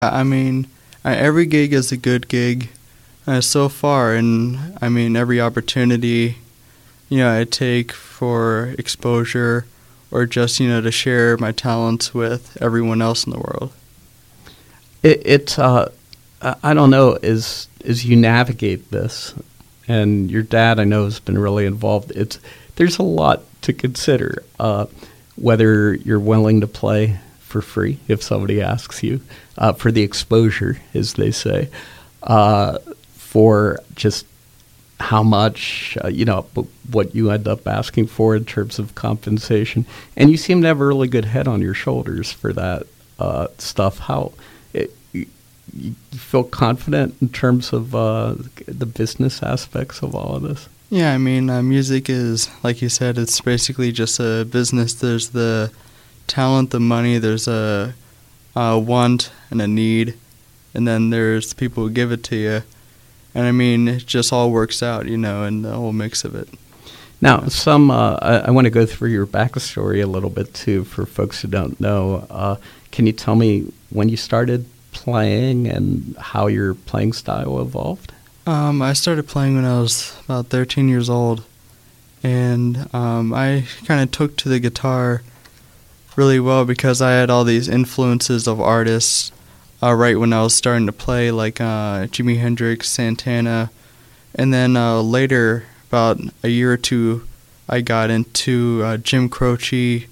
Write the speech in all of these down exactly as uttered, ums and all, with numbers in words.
I mean, uh, every gig is a good gig uh, so far, and I mean, every opportunity, you know, I take for exposure or just, you know, to share my talents with everyone else in the world. It, it uh, I don't know, as, as you navigate this, and your dad, I know, has been really involved, it's there's a lot to consider, uh, whether you're willing to play for free, if somebody asks you, uh, for the exposure, as they say, uh, for just how much, uh, you know, what you end up asking for in terms of compensation. And you seem to have a really good head on your shoulders for that uh, stuff. How it, you, you feel confident in terms of uh, the business aspects of all of this? Yeah, I mean, uh, music is, like you said, it's basically just a business. There's the talent, the money, there's a, a want and a need, and then there's the people who give it to you. And I mean, it just all works out, you know, and the whole mix of it. Now, some uh, I, I want to go through your backstory a little bit, too, for folks who don't know. Uh, can you tell me when you started playing and how your playing style evolved? Um, I started playing when I was about thirteen years old, and um, I kind of took to the guitar really well because I had all these influences of artists uh, right when I was starting to play, like uh, Jimi Hendrix, Santana, and then uh, later, about a year or two, I got into uh, Jim Croce,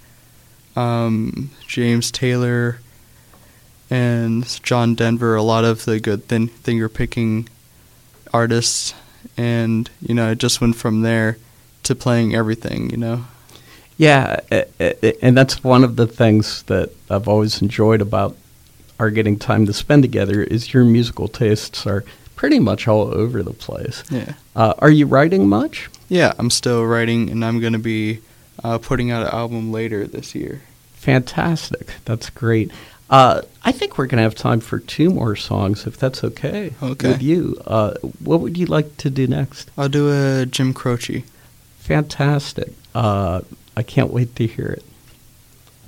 um, James Taylor, and John Denver, a lot of the good thin- finger-picking artists, and you know, I just went from there to playing everything, you know. Yeah, and that's one of the things that I've always enjoyed about our getting time to spend together is your musical tastes are pretty much all over the place. Yeah. Uh, are you writing much? Yeah, I'm still writing, and I'm going to be uh, putting out an album later this year. Fantastic. That's great. Uh, I think we're going to have time for two more songs, if that's okay, okay. with you. Uh, what would you like to do next? I'll do a Jim Croce. Fantastic. Uh, I can't wait to hear it.